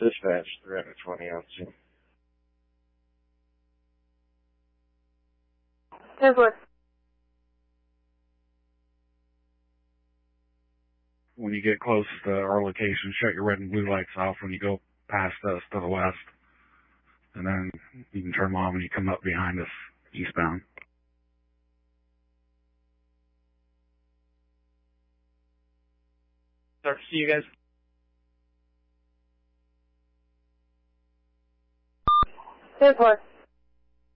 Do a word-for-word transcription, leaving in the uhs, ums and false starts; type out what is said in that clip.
Dispatch, three twenty on scene. ten four. When you get close to our location, shut your red and blue lights off when you go past us to the west. And then you can turn them on when you come up behind us eastbound. Start to see you guys. ten four.